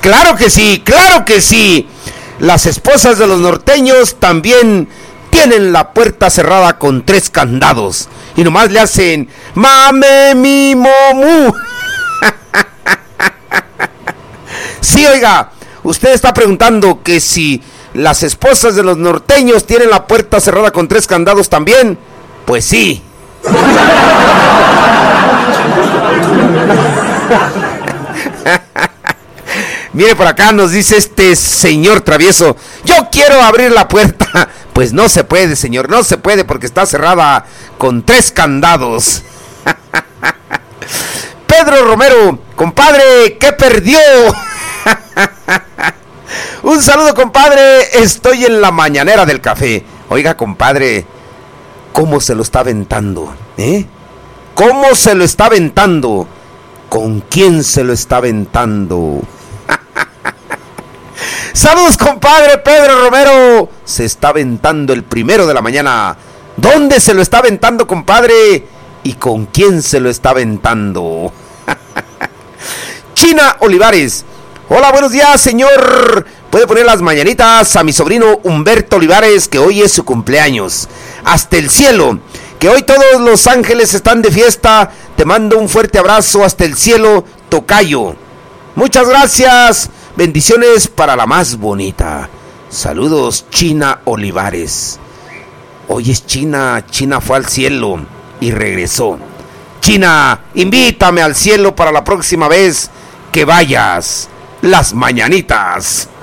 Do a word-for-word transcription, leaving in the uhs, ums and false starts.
Claro que sí, claro que sí. Las esposas de los norteños también tienen la puerta cerrada con tres candados. Y nomás le hacen mame mi momu. Sí, oiga, usted está preguntando que si las esposas de los norteños tienen la puerta cerrada con tres candados también. Pues sí. Mire, por acá nos dice este señor travieso: yo quiero abrir la puerta. Pues no se puede, señor, no se puede porque está cerrada con tres candados. Pedro Romero: compadre, ¿qué perdió? Un saludo, compadre, estoy en la mañanera del café. Oiga, compadre, ¿cómo se lo está aventando? ¿Eh? ¿Cómo se lo está aventando? ¿Con quién se lo está aventando? Saludos, compadre Pedro Romero. Se está aventando el primero de la mañana. ¿Dónde se lo está aventando, compadre? ¿Y con quién se lo está aventando? China Olivares: hola, buenos días, señor. Puede poner las mañanitas a mi sobrino Humberto Olivares, que hoy es su cumpleaños. Hasta el cielo, que hoy todos los ángeles están de fiesta. Te mando un fuerte abrazo hasta el cielo, tocayo. Muchas gracias. Bendiciones para la más bonita. Saludos, China Olivares. Hoy es China. China fue al cielo y regresó. China, invítame al cielo para la próxima vez que vayas. Las mañanitas.